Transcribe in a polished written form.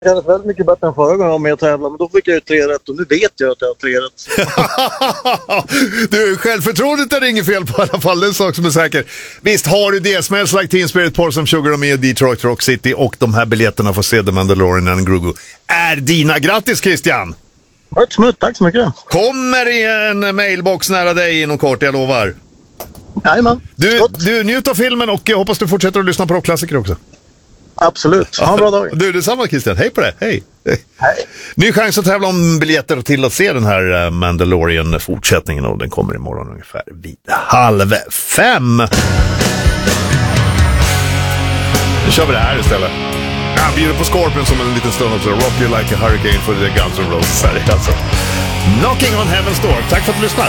kändes väldigt mycket bättre än förra gången om jag tävlade, men då fick jag ju 3 rätt och nu vet jag att jag har 3 rätt. Du, självförtroendet är inget fel på i alla fall, det är en sak som är säker. Visst har du det, Smells Like Teen Spirit, Portion Sugar och med Detroit Rock City, och de här biljetterna för att se The Mandalorian and Grogu är dina. Grattis Christian! Tack så mycket. Kommer i en mailbox nära dig inom kort, jag lovar. Jajamän. Du njut av filmen och jag hoppas du fortsätter att lyssna på rockklassiker också. Absolut, ha en bra dag. Du, detsamma Christian, hej på det, hej. Hej. Ny chans att tävla om biljetter till att se den här Mandalorian-fortsättningen, och den kommer imorgon ungefär vid 4:30. Nu kör vi det här istället. Jag bjuder på Scorpion som en liten stund också. Rock You Like a Hurricane för The Guns N' Roses här, alltså. Knocking on Heaven's Door. Tack för att du lyssnar.